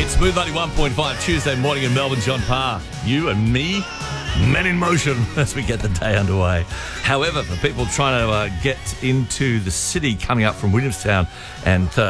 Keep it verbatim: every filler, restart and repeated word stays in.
It's Smooth ninety-one point five, Tuesday morning in Melbourne. John Parr, you and me, men in motion as we get the day underway. However, for people trying to uh, get into the city coming up from Williamstown and uh,